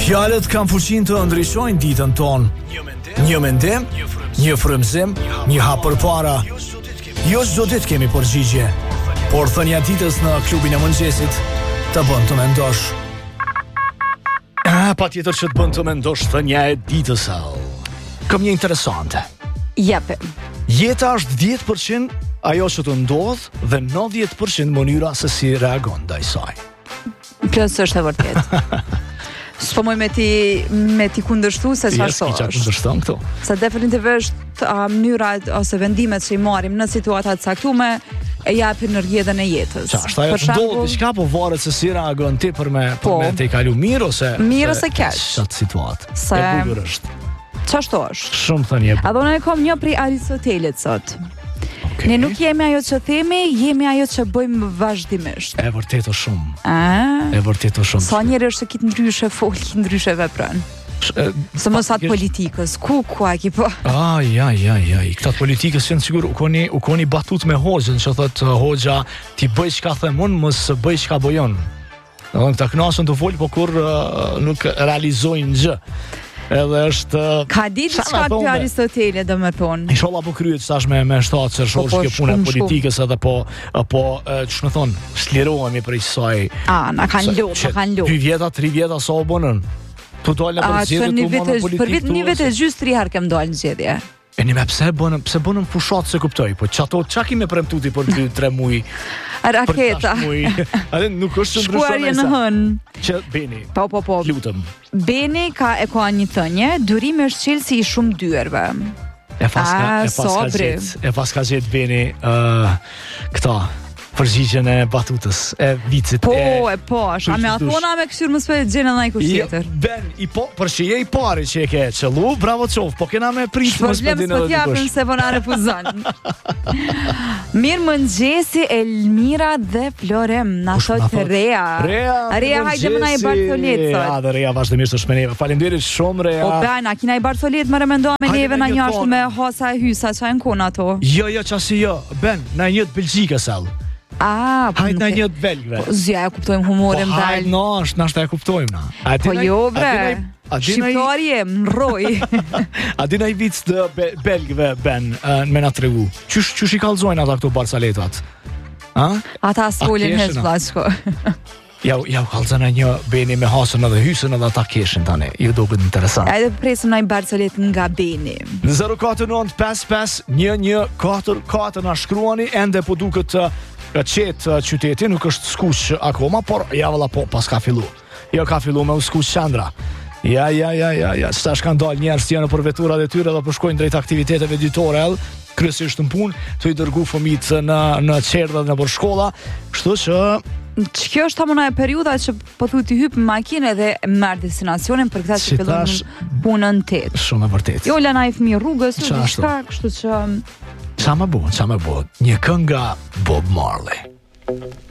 Fjalët kanë fuqinë të ndryshojnë ditën tonë. Një mendim, një frymëzim, një hap përpara. Jo çdo ditë kemi përgjigje, por thënia ditës në klubin e mëngjesit të bën të mendosh. Patjetër që të bën të mendosh thënia e ditës. Kam një interesante. Jepe. Jeta është 10% ajo që të ndodh dhe 90% mënyra se si reagon ndaj saj. Plus është e vërtet. S'po moj me ti kundërshtu se çfarë thosh. Yes, kundërshton këtu. Se definitivisht mënyra ose vendimet që i marrim në situata të caktuara e japin në rrjedhën e jetës. Për shembull, diçka po varet se si reagon ti për me të kalu mirë ose keq. Çfarë situatë. Se e bukur është. Ç'ashtu është? Shumë thënie. A do ne kam një prej Aristotelit sot. Okay. Ne nuk jemi ajo që themi, jemi ajo që bëjmë vazhdimisht. E vërtetë shumë. E vërtetë shumë. Sa njerëz që kitë ndryshe fol, kitë ndryshe vepron. Së mos atë politikës, ku a ki po? Këta politikës janë sigur u koni batut me Hoxhën, që thotë Hoxha, ti bëj çka them unë, mos bëj çka bëjon. Domethënë këta knasën të fol, po kur nuk realizojnë gjë. Edhe është ka ditë çka ky Aristoteli domethënë. Inshallah po kryet tash me shtatë shosh kjo puna e politikës edhe po ç'më thon, shlirohemi për kësaj. Na kanë lodh. 2 vjeta, 3 vjeta sa u bënën. Tu dalën për zgjedhje tu politikë. Për vit një vetë gjys 3 herë kem dalë në zgjedhje. E një me pse bënëm fushat se kuptoj, po qa kime premtuti për 2-3 muj? Raketa. Adhe nuk është që shkuarje në hën. Që Beni, po. Lutëm. Beni ka një thënje, durimi është çelësi i shumë dyerve. E pas ka gjetë Beni këta përgjigjen e batutës, e vicit. Po, a me atona me këshirë më s'pe gjenë në kush tjetër. Ben, për që je i pari që e ke qëllu, bravo qof, po kena me pritë më s'pe dinë edhe dikush. Se vona refuzon. Mirë mëngjesi Elmira dhe Florem, na thotë Rea. Rea hajde më na i Bartolet sot. Dhe Rea vazhdimisht është me neve. Faleminderit shumë Rea. Po Ben, a kina i Bartolet më remendoa me neve na një ashtu me hasa e hysa, qa e në kona ato? Jo, qasi jo. Ben, na një të Belgjike sel. Hajt na një të belgve. Zja e kuptojmë humorin belg. Hajt nashta e kuptojmë na. Po jo bre, shqiptari e më roj. A dina i vic të belgve, Ben, me na tregu. Qysh i kalzojnë ata këto barsaletat? Ata s'folin hez vlashko. Ja u kalzën e një Beni me hasën edhe hysën edhe ata keshin tani. Ju do këtë interesant. Edhe presim na i barsalet nga Beni. 04955 1144 na shkruani, ende po duket qetë qyteti, nuk është skuq akoma, por javëlla po pas ka fillu. Jo ka fillu me u skuq qandra. Ja, stash kanë dalë njerëz që janë për veturat e tyre dhe po shkojnë drejt aktiviteteve ditore, kryesisht në punë, të i dërgu fëmijët në qerdhe dhe në për shkolla, kështu që kjo është tamona e periudha që po thu ti hyp në makinë dhe merr destinacionin për këtë që fillon punën 8. Shumë e vërtetë. Jo lana i fëmijë rrugës, kështu që Qa më bo? Një këngë nga Bob Marley.